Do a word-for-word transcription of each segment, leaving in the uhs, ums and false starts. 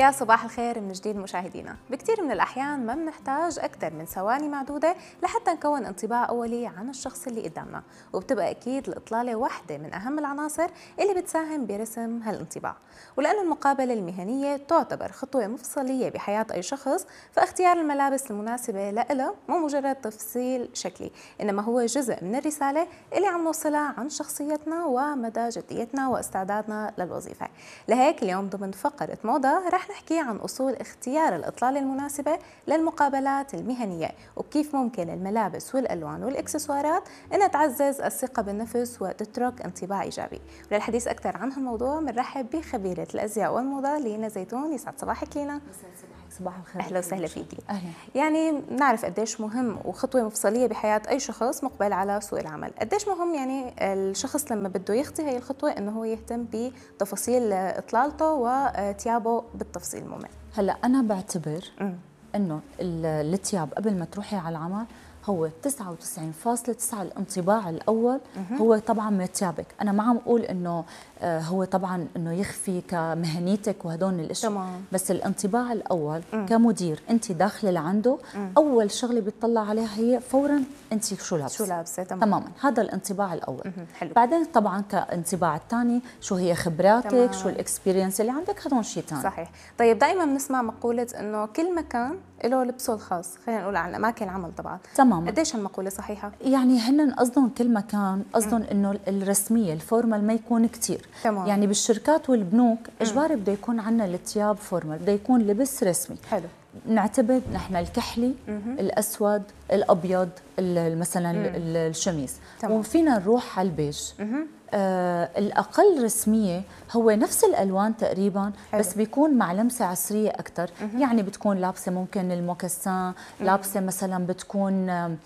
يا صباح الخير من جديد مشاهدينا. بكثير من الأحيان ما بنحتاج أكثر من ثواني معدودة لحتى نكون انطباع أولي عن الشخص اللي قدامنا، وبتبقى أكيد الإطلالة واحدة من أهم العناصر اللي بتساهم برسم هالانطباع. ولأن المقابلة المهنية تعتبر خطوة مفصلية بحياة أي شخص، فاختيار الملابس المناسبة له مو مجرد تفصيل شكلي، إنما هو جزء من الرسالة اللي عم نوصلها عن شخصيتنا ومدى جديتنا واستعدادنا للوظيفة. لهيك اليوم ضمن فقرة موضة رح نحكي عن أصول اختيار الإطلالة المناسبة للمقابلات المهنية، وكيف ممكن الملابس والألوان والإكسسوارات أنها تعزز الثقة بالنفس وتترك انطباع إيجابي. وللحديث أكثر عن هالموضوع بنرحب بخبيرة الأزياء والموضة لينا زيتون. يسعد صباحك لينا. صباح الخير. أهلا وسهلا فيكي. أهلا. يعني بنعرف قديش مهم وخطوة مفصلية بحياة أي شخص مقبل على سوق العمل، قديش مهم يعني الشخص لما بده يخطي هي الخطوة إنه هو يهتم بتفاصيل إطلالته وتيابه بالتفصيل مهم. هلا أنا بعتبر إنه الثياب قبل ما تروحي على العمل هو تسعة وتسعين فاصلة تسعة الانطباع الأول هو طبعا من ثيابك. أنا ما عم أقول إنه هو طبعا إنه يخفي كمهنيتك وهدول الأشياء، تمام. بس الانطباع الأول مم. كمدير أنت داخلة لعنده، مم. أول شغلة بيطلع عليها هي فورا أنت شو لابسة. شو لابسة. تمام. تماما، هذا الانطباع الأول. مم. حلو. بعدين طبعا كانطباع الثاني شو هي خبراتك، تمام. شو الاكسبيرينس اللي عندك، هذول شيء ثاني. صحيح. طيب دائما بنسمع مقولة إنه كل مكان له لبسه الخاص، خلينا نقول عن أماكن العمل طبعا. تماما. قديش هالمقولة صحيحة؟ يعني هن قصدهم كل مكان، قصدهم انه الرسميه الفورمال ما يكون كثير. تمام. يعني بالشركات والبنوك اجباري بده يكون عندنا الثياب فورمال، بده يكون لبس رسمي. حلو. نعتبر نحن الكحلي، مم. الاسود، الابيض، مثلا مم. الشميز، تمام. وفينا نروح على البيج. مم. آه الأقل رسمية هو نفس الألوان تقريبا، حلو. بس بيكون مع لمسة عصرية أكثر. يعني بتكون لابسة ممكن الموكسان، لابسة مثلا بتكون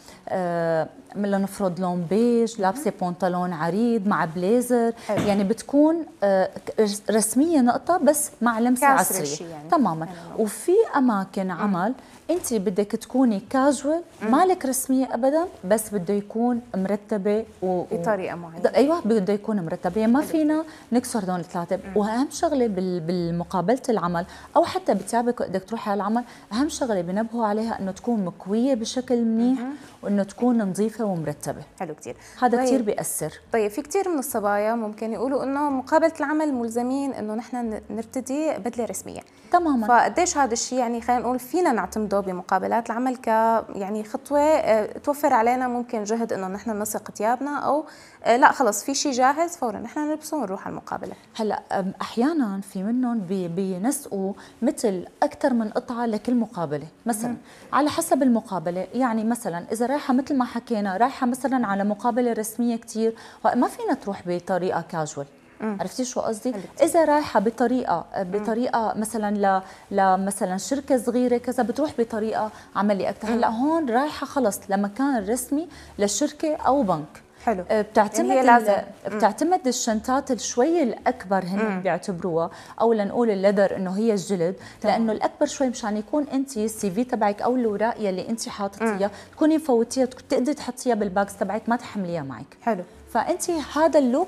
آه لنفرض لون بيج، لابسة بنطلون عريض مع بليزر. حلو. يعني بتكون آه رسمية نقطة بس مع لمسة عصرية. يعني. تماما. حلو. وفي أماكن عمل انت بدك تكوني كاجوال، مالك رسميه ابدا، بس بده يكون مرتبه و... بطريقه معينه. ايوه بده يكون مرتبه، يعني ما فينا نكسر هدول الثلاثه. واهم شغله بال... بالمقابله العمل او حتى بتعبك بدك تروحي على العمل، اهم شغله بنبهوا عليها انه تكون مكويه بشكل منيح وانه تكون نظيفه ومرتبه. حلو كثير. هذا طيب. كثير بيأثر. طيب في كثير من الصبايا ممكن يقولوا انه مقابله العمل ملزمين انه نحن نرتدي بدله رسميه. تماما. فقديش هذا الشيء يعني خلينا نقول فينا نعتمده بمقابلات العمل ك يعني خطوه توفر علينا ممكن جهد انه نحن ننسق ثيابنا، او لا خلص في شيء جاهز فورا نحن نلبسه ونروح على المقابله. هلا احيانا في منهم بي بينسقوا مثل اكثر من قطعه لكل مقابله، مثلا مم. على حسب المقابله. يعني مثلا اذا رايحه مثل ما حكينا رايحه مثلا على مقابله رسميه كثير، ما فينا تروح بطريقه كاجوال. مم. عرفتي شو قصدي؟ اذا رايحه بطريقه بطريقه مثلا ل مثلا شركه صغيره كذا بتروح بطريقه عمليه اكثر. هلا هون رايحه خلص لمكان رسمي لشركه او بنك. حلو. بتعتمد يعني لازم. بتعتمد الشنطات الشوي الاكبر هن بيعتبروها، او لنقول الليدر انه هي الجلد، لانه الاكبر شوي مشان يكون انت السي في تبعك او الاوراق يلي انت حاططيها تكوني مفوتيها تقدري تحطيها بالباكس تبعك ما تحمليها معك. حلو. فانت هذا اللوك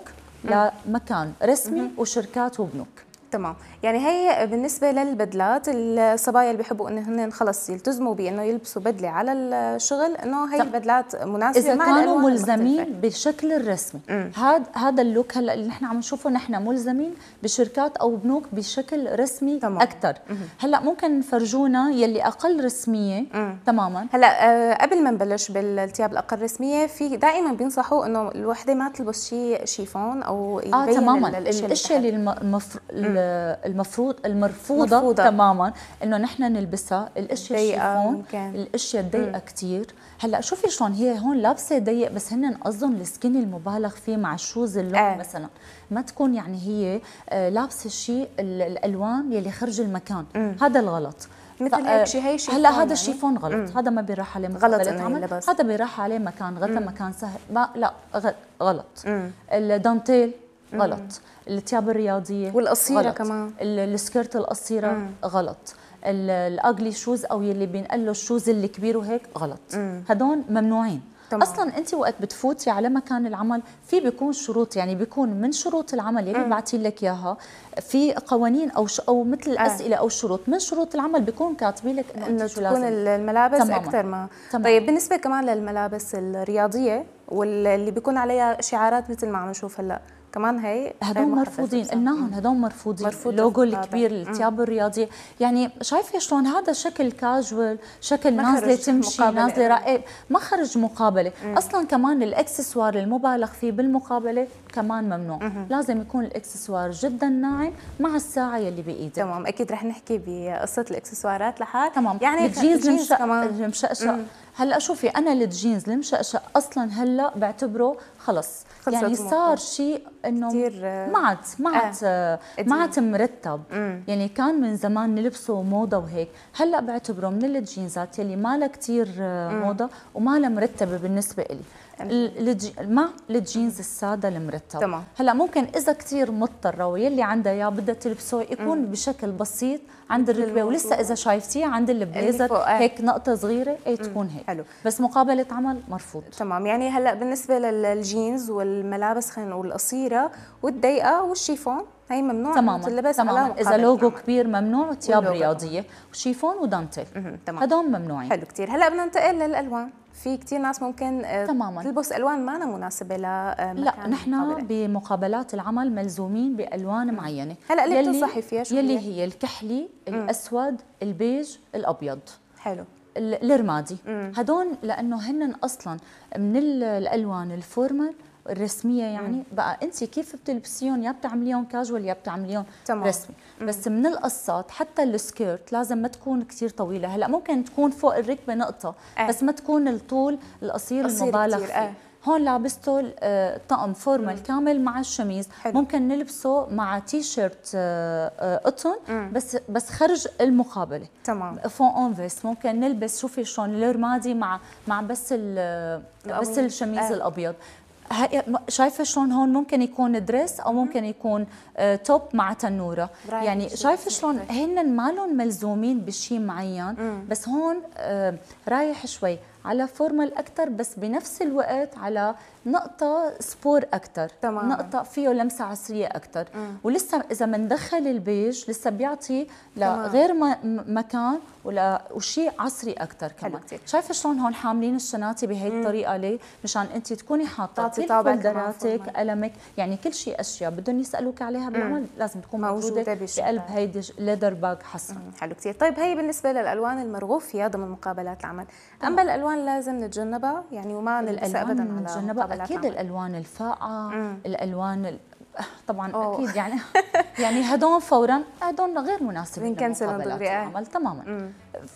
لمكان رسمي مم. وشركات وبنوك. تمام. يعني هي بالنسبة للبدلات، الصبايا اللي بيحبوا انه هن خلص يلتزموا بانه يلبسوا بدلة على الشغل، انه هي البدلات مناسبة إذا مع كانوا ملزمين بالشكل الرسمي. هذا هذا اللوك هلا اللي نحن عم نشوفه، نحن ملزمين بشركات او بنوك بشكل رسمي اكثر. هلا ممكن نفرجونا يلي اقل رسمية. مم. تماما. هلا آه قبل ما نبلش بالثياب الاقل رسمية، في دائما بينصحوا انه الوحدة ما تلبس شيء شيفون او يبين اه تماما الاشياء اللي المفروض المفروض المرفوضه مرفوضة. تماما انه نحن نلبسها الاشياء الشيفون، الاشياء الضيقه كثير. هلا شوفي شلون هي هون لابسه ضيق، بس هن قصدهم السكيني المبالغ فيه مع الشوز اللون. آه. مثلا ما تكون يعني هي لابسه شيء الالوان يلي خرج المكان. مم. هذا الغلط. مثل هيك شيء هي شيفون. هلا هذا يعني؟ الشيفون غلط. مم. هذا ما بيراح عليه مقابله عمل، هذا بيراح عليه مكان غدا، مكان سهل. ما لا غلط. مم. الدانتيل غلط. مم. الثياب الرياضيه والقصيره غلط. كمان السكيرت القصيره مم. غلط. الاجلي شوز او يلي بينقلوا الشوز الكبير وهيك غلط. هدول ممنوعين. تمام. اصلا انت وقت بتفوتي على مكان العمل في بيكون شروط، يعني بيكون من شروط العمل اللي بعتي لك اياها في قوانين او ش... او مثل آه. اسئله او شروط من شروط العمل بيكون كاتبين لك انه تكون الملابس اكثر ما تمام. طيب بالنسبه كمان للملابس الرياضيه واللي بيكون عليها شعارات مثل ما عم نشوف هلا كمان هي هدول مرفوضين، قلناهم هدول مرفوضين. مرفوض اللوجو الكبير، الثياب الرياضيه، يعني شايفه شلون هذا شكل كاجوال، شكل نازله تمشي نازله رائق، ما خرج مقابله. مم. اصلا كمان الاكسسوار المبالغ فيه بالمقابله كمان ممنوع. مم. لازم يكون الاكسسوار جدا ناعم مع الساعه يلي بايدك. تمام، اكيد رح نحكي بقصه الاكسسوارات لحال. تمام، يعني الجينز المشقشق. هلا شوفي انا الجينز المشقشق اصلا هلا بعتبره خلص، يعني صار شيء انه ما عاد ما عاد آه. ما عاد مرتب. مم. يعني كان من زمان نلبسه موضه وهيك، هلا بعتبره من الجينزات يلي ما لها كثير موضه وما لها مرتبه بالنسبه لي. مع الجينز الساده المرتب. تمام. هلا ممكن اذا كثير مضطره ويلي عندها يا بدها تلبسه يكون مم. بشكل بسيط عند الركبه، ولسه اذا شايفتيه عند البليزر هيك نقطه صغيره اي تكون هيك. حلو. بس مقابله عمل مرفوض. تمام، يعني هلا بالنسبه للجينز والملابس خلينا نقول القصيره والضيقه والشيفون هي ممنوع تماما تلبس على مقابله اذا لوجو عمل. كبير ممنوع، وثياب رياضيه وشيفون ودانتيل هدول ممنوعين. حلو كثير. هلا بدنا ننتقل للالوان. في كثير ناس ممكن تماما تلبس الوان ما مناسبه لمكان. لا نحن بمقابلات العمل ملزومين بالوان معينه. هلا اللي بتنصحي فيها شو يلي هي الكحلي، الاسود، البيج، الابيض. حلو. الرمادي هدول لانه هن اصلا من الالوان الفورمال الرسميه، يعني مم. بقى انت كيف بتلبسيهم، يا بتعمليهم كاجوال يا بتعمليهم رسمي. مم. بس من القصات حتى السكيرت لازم ما تكون كثير طويله. هلا ممكن تكون فوق الركبه نقطه آه. بس ما تكون الطول القصير المبالغ فيه. آه. هون لابسته طقم فورمال كامل مع الشميز. حلو. ممكن نلبسه مع تي شيرت قطن بس بس خرج المقابله. تمام. فون اون فيست ممكن نلبس، شوفي شلون الرمادي مع مع بس بس الشميز آه. الابيض. شايفه شلون هون ممكن يكون دريس او ممكن يكون توب مع تنوره. يعني شايفه شلون هن ما لهم ملزومين بشيء معين. مم. بس هون رايح شوي على فورمال اكثر، بس بنفس الوقت على نقطه سبور اكثر. تمام. نقطه فيه لمسه عصريه اكثر. ولسه اذا بندخل البيج لسه بيعطي لغير مكان ولا وشيء عصري اكثر كمان. شايفه شلون هون حاملين الشناتي بهي الطريقه ليه؟ مشان انت تكوني حاطه كل فولدراتك، قلمك، يعني كل شيء اشياء بدهم يسالوك عليها بالعمل لازم تكون موجوده بقلب هيدي ليدر باج حصرا. حلو كثير. طيب هي بالنسبه للالوان المرغوب فيها ضمن مقابلات العمل، اما الالوان لازم نتجنبها يعني وما نلبس ابدا على نتجنبها. اكيد العمل. الالوان الفاقعه، مم. الالوان ال... طبعا أوه. اكيد يعني يعني هدول فورا هدول غير مناسبين لمقابلات العمل تماما. مم.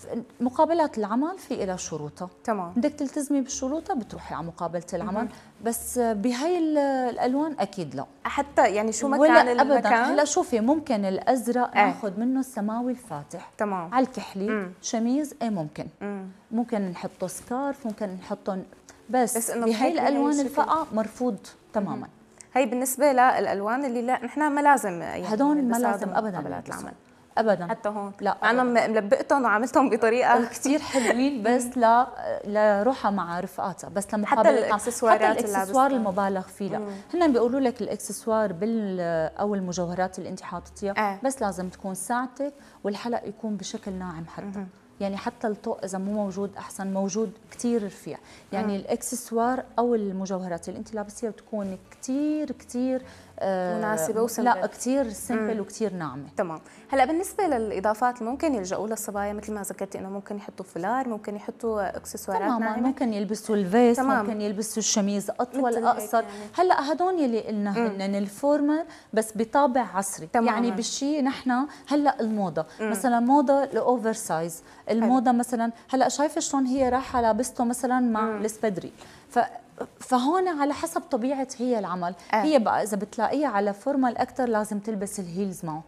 مقابلات العمل في لها شروطها. تمام. بدك تلتزمي بشروطها بتروحي على مقابله العمل. مم. بس بهي الالوان اكيد لا. حتى يعني شو مكان المكان؟ هلا شوفي ممكن الازرق اه. ناخذ منه السماوي الفاتح. تمام. على الكحلي. مم. شميز ايه ممكن. مم. ممكن نحطه سكارف، ممكن نحطه بس, بس بهي الالوان الفاقعه مرفوض تماما. مم. هي بالنسبه للالوان اللي لا نحن ما لازم يعني هدول ما لازم ابدا قبلات العمل ابدا. حتى هون لا انا ملبقتهم وعملتهم بطريقه كثير حلوين بس لا لروحها مع رفقاتها، بس لمقابله حتى الاكسسوارات حتى الاكسسوار المبالغ فيه لا. هن بيقولوا لك الاكسسوار بال او المجوهرات اللي انت حاططيها آه. بس لازم تكون ساعتك والحلق يكون بشكل ناعم حتى. مم. يعني حتى الطوق اذا مو موجود احسن، موجود كثير رفيع. يعني مم. الاكسسوار او المجوهرات اللي انت لابسيها بتكون كثير كثير آه مناسبه وسمبل. لا كثير سمبل وكثير ناعمه. تمام. هلا بالنسبه للاضافات اللي ممكن يلجؤوا للصبايا مثل ما ذكرتي انه ممكن يحطوا فلار، ممكن يحطوا اكسسوارات ناعمه، ممكن يلبسوا الفيست، ممكن يلبسوا الشميز اطول اقصر. يعني. هلا هدول يلي قلنا هن الفورمال بس بطابع عصري. تمام. يعني بالشيء نحن هلا الموضه مم. مثلا موضه الاوفر سايز، الموضه مثلا هلا شايفه شلون هي رايحه لابسته مثلا مع مم. السبدري. ف فهون على حسب طبيعه هي العمل. أه. هي بقى اذا بتلاقيها على فورمال اكثر لازم تلبس الهيلز معه.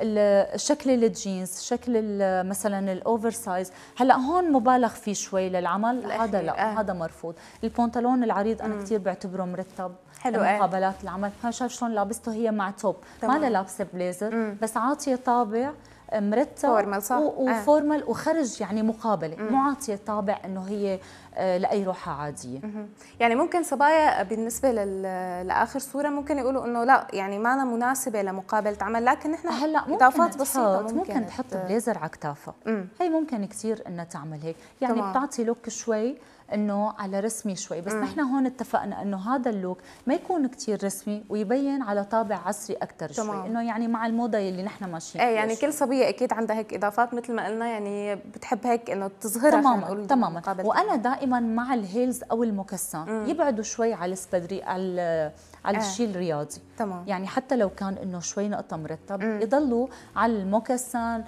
شكل الجينز، شكل مثلا الاوفر سايز، هلا هون مبالغ فيه شوي للعمل، هذا لا أه. هذا مرفوض. البنطلون العريض انا كثير بعتبره مرتب حلو لمقابلات أه. العمل. ها شايف شلون لابسته هي مع توب، ما لها لابسه بليزر مم. بس عاطيه طابع مرتب فورمال صح وفورمال آه. وخرج يعني مقابله مم. مو عاطيه طابع انه هي آه لاي روحه عاديه. مم. يعني ممكن صبايا بالنسبه لاخر صوره ممكن يقولوا انه لا يعني ما أنا مناسبه لمقابله عمل، لكن نحن هلا اضافات بسيطه ممكن, ممكن تحط بليزر على كتافها، هي ممكن كثير انها تعمل هيك، يعني تمام. بتعطي لوك شوي انه على رسمي شوي، بس مم. نحن هون اتفقنا انه هذا اللوك ما يكون كثير رسمي ويبين على طابع عصري اكثر شوي، انه يعني مع الموضه اللي نحن ماشيين ايه يعني كل صبيه اكيد عندها هيك اضافات مثل ما قلنا، يعني بتحب هيك انه تظهرها تماما تماما. وانا دائما مع الهيلز او المكسان يبعدوا شوي على السبدري على على آه. الشيء الرياضي تمام. يعني حتى لو كان انه شوي نقطه مرتب مم. يضلوا على المكسان،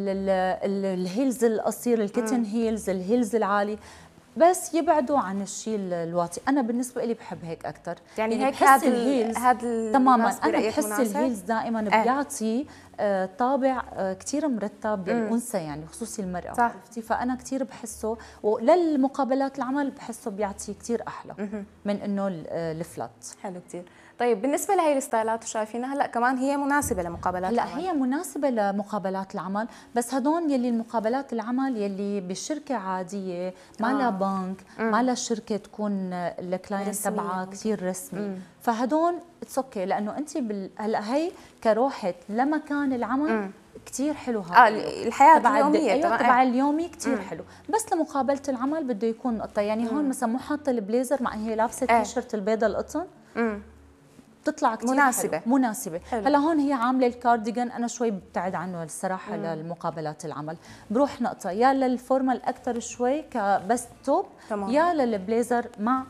الهيلز القصير، الكيتن هيلز، الهيلز العالي، بس يبعدوا عن الشيء الواطي. انا بالنسبه لي بحب هيك اكثر، يعني, يعني هيك هذا الهيلز هذا تماما. انا بحس الهيلز دائما آه. بيعطي آه طابع آه كثير مرتب للانثى، يعني خصوصي المراه، صح. عرفتي؟ فانا كثير بحسه، وللمقابلات العمل بحسه بيعطي كثير احلى مم. من انه الفلات. حلو كثير. طيب بالنسبه لهي الستايلات وشايفينها هلا كمان هي مناسبه لمقابلات هلا العمل؟ هي مناسبه لمقابلات العمل، بس هدول يلي المقابلات العمل يلي بالشركه عاديه ما لها آه. بنك، ما لها شركه تكون الكلاينت تبعها كثير رسمي، مم. فهدول اتس اوكي، لانه انت بال... هلا هي كروحه لمكان العمل كثير حلو هذا اه الحياه تبع اليوميه أيوة تبع اليومي كثير حلو، بس لمقابله العمل بده يكون نقطه، يعني مم. هون مثلا مو حاطه البليزر مع هي لابسه آه. تيشرت البيضه القطن مم. بتطلع كثير مناسبة حلو. مناسبة حلو. هلا هون هي عامله الكارديجان، انا شوي ببتعد عنه الصراحه مم. للمقابلات العمل، بروح نقطه يا للفورمال اكثر شوي كبس توب تمام. يا للبليزر مع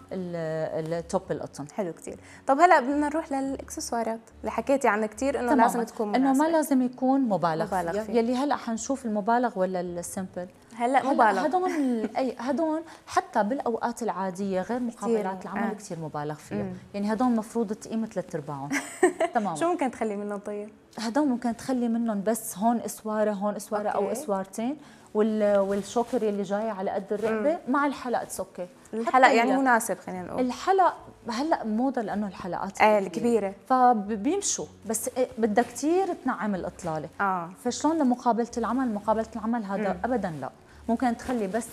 التوب القطن. حلو كثير. طب هلا بدنا نروح للاكسسوارات اللي حكيتي عنها كثير انه لازم تكون مناسبة، انه ما لازم يكون مبالغ, مبالغ فيه. يلي هلا حنشوف المبالغ ولا السمبل؟ هلا مبالغ. هدول اي هدول حتى بالاوقات العاديه غير مقابلات العمل آه. كثير مبالغ فيها، مم. يعني هدول المفروض تقيمه ثلاث ارباعهم تمام. شو ممكن تخلي منهم طيب؟ هدول ممكن تخلي منهم بس هون اسواره، هون اسواره او اسوارتين، وال والشوكر اللي جايه على قد الرقبه مع الحلق اوكي. الحلق يعني مناسب خلينا نقول. الحلق هلا موضه لانه الحلقات ايه الكبيره فبيمشوا، بس بدها كثير تنعم الاطلاله اه فشلون لمقابله العمل؟ مقابله العمل هذا مم. ابدا لا، ممكن تخلي بس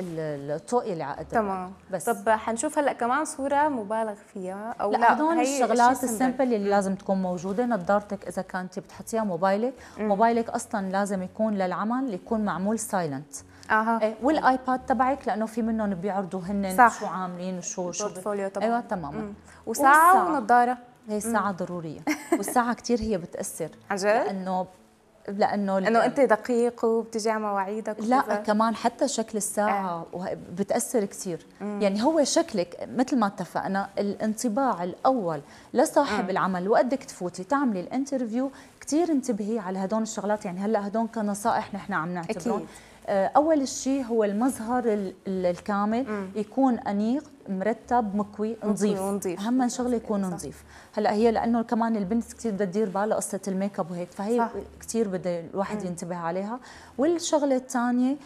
الطوق اللي على قد تمام بس. طب حنشوف هلا كمان صوره مبالغ فيها او لا؟ لا هدول الشغلات السمبل اللي لازم تكون موجوده. نظارتك اذا كانت بتحطيها موبايلك، مم. موبايلك اصلا لازم يكون للعمل يكون معمول سايلنت. اها إيه، والايباد تبعك لانه في منهم بيعرضوا هن شو عاملين وشو شو بورتفوليو طبعا. ايوه تماما. وساعه ونظاره، هي الساعه ضروريه والساعه كثير هي بتاثر عن جد؟ لانه لانه انه انت دقيق وبتجي على مواعيدك لا وكذا. كمان حتى شكل الساعه آه. بتاثر كثير، يعني هو شكلك مثل ما اتفقنا، الانطباع الاول لصاحب مم. العمل وقدك تفوتي تعملي الانترفيو كثير انتبهي على هدول الشغلات. يعني هلا هدول كنصائح نحن عم نعتبرهم. اول شيء هو المظهر الكامل مم. يكون انيق مرتب مكوي نظيف، اهم شغله يكون نظيف. هلا هي لانه كمان البنت كثير بدها تدير بالها قصه الميك اب وهيك، فهي كثير بده الواحد مم. ينتبه عليها. والشغله الثانيه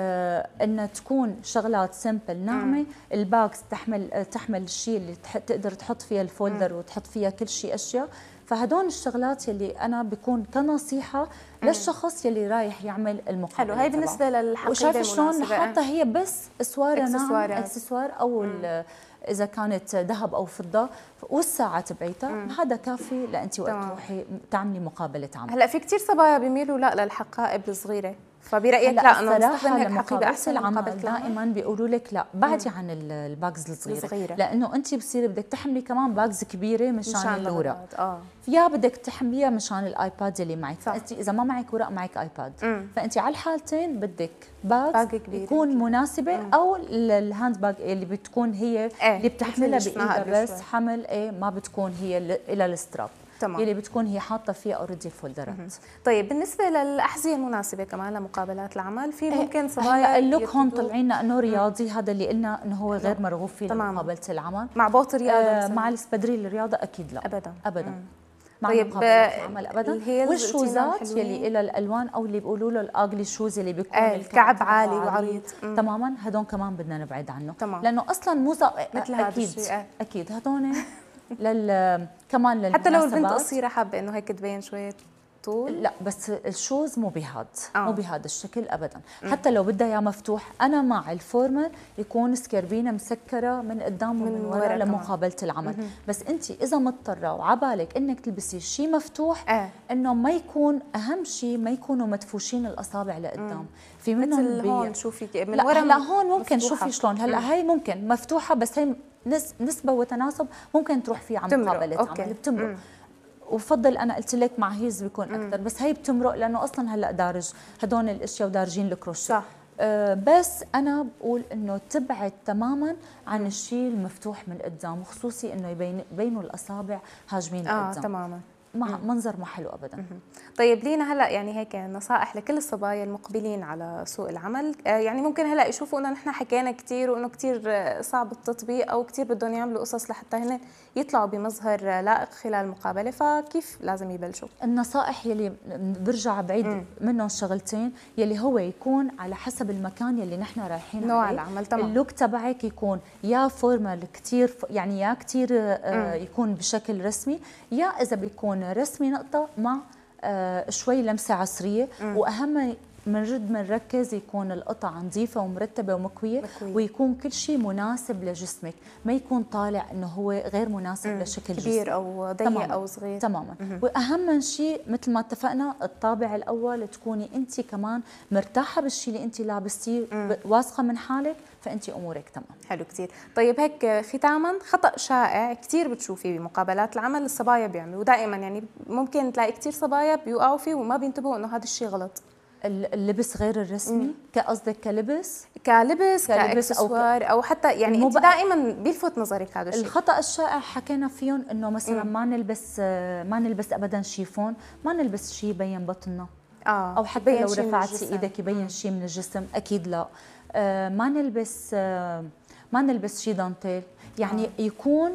آه انها تكون شغلات سمبل ناعمه، الباكس تحمل تحمل الشيء اللي تقدر تحط فيها الفولدر مم. وتحط فيها كل شيء اشياء. فهدول الشغلات يلي انا بكون كنصيحه للشخص يلي رايح يعمل المقابله. حلو، هي بالنسبه للحقيبه وشايفه شلون حاطه هي بس اسواره ناعم اكسسوار او اذا كانت ذهب او فضه والساعه تبعيتها، هذا كافي لانت وقت تروحي تعملي مقابله عمل. هلا في كثير صبايا بيميلوا لا للحقائب الصغيره، فبرايك لا انه نستخدم هيك حقيبه احسن؟ العمل دائما بيقولوا لك لا بعدي عن الباجز الصغيره, الصغيرة. لانه انت بصير بدك تحملي كمان باجز كبيره مشان, مشان الورق اه يا بدك تحمليها مشان الايباد اللي معك. فانت اذا ما معك ورق معك ايباد، مم. فانت على الحالتين بدك باج يكون مناسبه، مم. او الهاند باج اللي بتكون هي ايه اللي بتحملها بايدها بس حمل، ايه ما بتكون هي الى الستراب تمام. يلي بتكون هي حاطه فيها اوريدي فولدرات. طيب بالنسبه للاحذيه المناسبه كمان لمقابلات العمل، في ممكن صبايا اللوك هون طلعين لنا انه رياضي، هذا اللي قلنا انه هو غير مرغوب فيه لمقابله العمل. مع بوت رياضه آه مع السبدريل الرياضه اكيد لا ابدا ابدا مم. مع طيب مقابلات العمل ابدا. والشوزات يلي لها الالوان او اللي بيقولوا له الاغلي شوز اللي بيكون آه الكعب عالي وعريض تماما، هدول كمان بدنا نبعد عنه تمام. لانه اصلا مو مثل هذا الشيء آه. اكيد هدول لل كمان للمناسبات، حتى لو البنت قصيره حابه انه هيك تبين شويه طول؟ لا بس الشوز مو بهاد آه. مو بهذا الشكل ابدا. م. حتى لو بدها اياه مفتوح، انا مع الفورمال يكون سكربينه مسكره من قدام ومن ورا لمقابله العمل. م. بس انت اذا مضطره وعبالك انك تلبسي شيء مفتوح، آه. انه ما يكون، اهم شيء ما يكونوا مدفوشين الاصابع لقدام. في منهم مثل بي... هون شوفي من لا ورا. هلا هون ممكن شوفي شلون، هلا هي ممكن مفتوحه بس هي نسبه وتناسب ممكن تروح فيه على مقابله عمل بتمرق. وفضل انا قلت لك مع هيز بيكون اكثر، بس هي بتمرق لانه اصلا هلا دارج هدول الاشياء ودارجين الكروشيه. صح. أه بس انا بقول انه تبعد تماما عن الشيء المفتوح من قدام، وخصوصي انه يبين يبينوا الاصابع هاجمين اه قدام. تماما. مع منظر ما حلو ابدا. طيب لينا هلا يعني هيك نصائح لكل الصبايا المقبلين على سوق العمل، يعني ممكن هلا يشوفوا انه نحن حكينا كثير وانه كثير صعب التطبيق او كثير بدهم يعملوا قصص لحتى هن يطلعوا بمظهر لائق خلال المقابله، فكيف لازم يبلشوا؟ النصائح يلي برجع بعيد مم. منهم شغلتين، يلي هو يكون على حسب المكان يلي نحن رايحين نوع عليه. العمل تمام. اللوك تبعك يكون يا فورمال كثير، يعني يا كثير آه يكون بشكل رسمي، يا اذا بيكون رسمي نقطه مع آه شوي لمسه عصريه. مم. واهم بنرد بنركز يكون القطعة نظيفة ومرتبة ومكوية، مكوية. ويكون كل شيء مناسب لجسمك، ما يكون طالع انه هو غير مناسب مم. لشكل جسمك، كبير او ضيق او صغير. تماما. مم. واهم شيء مثل ما اتفقنا الطابع الاول تكوني انت كمان مرتاحة بالشيء اللي انت لابستيه، واثقة من حالك، فانت امورك تمام. حلو كثير. طيب هيك ختاما، خطأ شائع كثير بتشوفيه بمقابلات العمل الصبايا بيعملوا دائما، يعني ممكن تلاقي كثير صبايا بيوقعوا فيه وما بينتبهوا انه هذا الشيء غلط. اللبس غير الرسمي، كقصدك كلبس كلبس كاكسسوار او, أو حتى يعني انت دائما بيلفت نظرك هذا الشيء. الخطا الشائع حكينا فيهم انه مثلا مم. ما نلبس ما نلبس ابدا شيفون، ما نلبس شيء يبين بطننا، آه. او حتى لو رفعتي ايدك يبين شيء من الجسم، اكيد لا. آه ما نلبس آه ما نلبس شيء دانتيل، يعني آه. يكون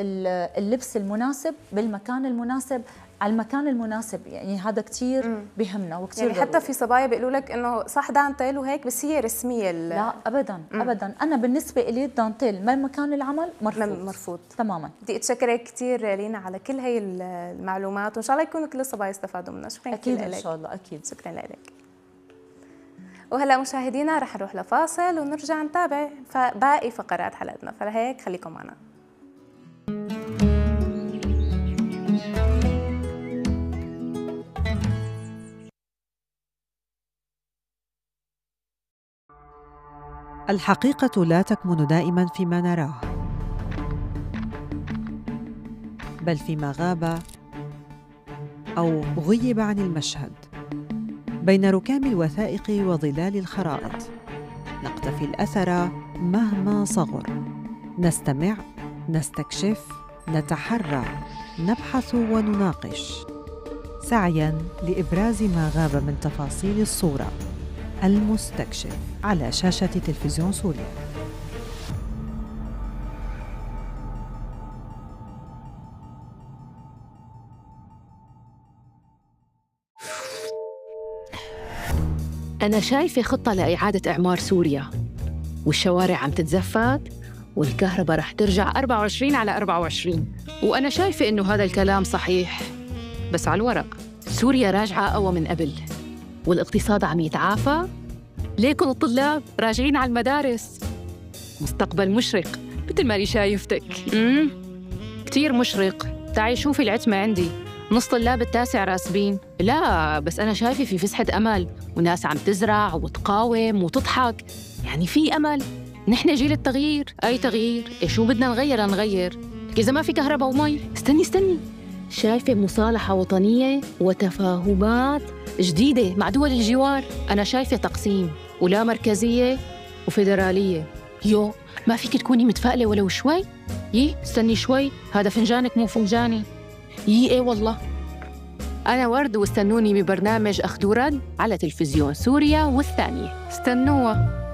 اللبس المناسب بالمكان المناسب على المكان المناسب، يعني هذا كثير بيهمنا وكثير يعني حتى في صبايا بيقولوا لك انه صح دانتيل وهيك بس هي رسميه. لا ابدا مم. ابدا، انا بالنسبه لي الدانتيل ما مكان العمل مرفوض مرفوض تماما. بدي اتشكرك كثير لينا على كل هي المعلومات، وان شاء الله يكونوا كل الصبايا استفادوا منها. شكرا اكيد ان شاء الله اكيد. شكرا لك. وهلا مشاهدينا رح نروح لفاصل ونرجع نتابع باقي فقرات حلقتنا، فلهيك خليكم معنا. الحقيقة لا تكمن دائماً فيما نراه، بل فيما غاب أو غيب عن المشهد، بين ركام الوثائق وظلال الخرائط. نقتفي الأثر مهما صغر، نستمع، نستكشف، نتحرى، نبحث ونناقش، سعياً لإبراز ما غاب من تفاصيل الصورة. المستكشف على شاشة تلفزيون سوريا. أنا شايفة خطة لإعادة إعمار سوريا، والشوارع عم تتزفت والكهرباء رح ترجع أربعة وعشرين على أربعة وعشرين. وأنا شايفة إنه هذا الكلام صحيح، بس على الورق سوريا راجعة أقوى من قبل، والاقتصاد عم يتعافى. ليكن الطلاب راجعين على المدارس. مستقبل مشرق مثل ما لي شايفتك. امم كتير مشرق. تعي شوفي العتمة عندي، نص طلاب التاسع راسبين. لا بس أنا شايفة في فسحة أمل، وناس عم تزرع وتقاوم وتضحك، يعني في أمل. نحن جيل التغيير. أي تغيير؟ إيه شو بدنا نغير نغير؟ إذا ما في كهرباء ومي. استني استني شايفة مصالحة وطنية وتفاهمات جديدة مع دول الجوار. أنا شايفة تقسيم ولا مركزية وفيدرالية. يو ما فيك تكوني متفائلة ولو شوي؟ يي استني شوي، هذا فنجانك مو فنجاني. يي ايه والله. أنا ورد، واستنوني ببرنامج أخذ ورد على تلفزيون سوريا والثانية. استنوها.